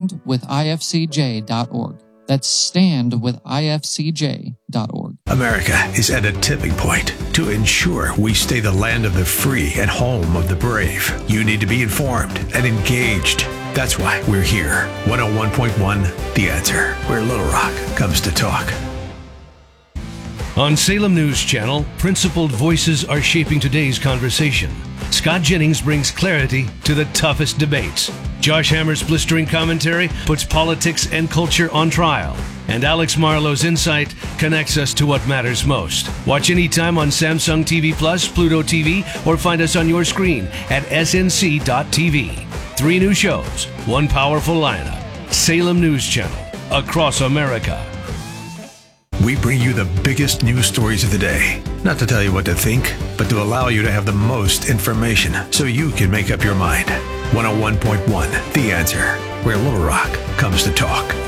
standwithifcj.org. That's standwithifcj.org. America is at a tipping point. To ensure we stay the land of the free and home of the brave, you need to be informed and engaged. That's why we're here. 101.1 The Answer, where Little Rock comes to talk. On Salem News Channel, principled voices are shaping today's conversation. Scott Jennings brings clarity to the toughest debates. Josh Hammer's blistering commentary puts politics and culture on trial. And Alex Marlowe's insight connects us to what matters most. Watch anytime on Samsung TV Plus, Pluto TV, or find us on your screen at snc.tv. 3 new shows, 1 powerful lineup. Salem News Channel, across America. We bring you the biggest news stories of the day. Not to tell you what to think, but to allow you to have the most information so you can make up your mind. 101.1 The Answer, where Little Rock comes to talk.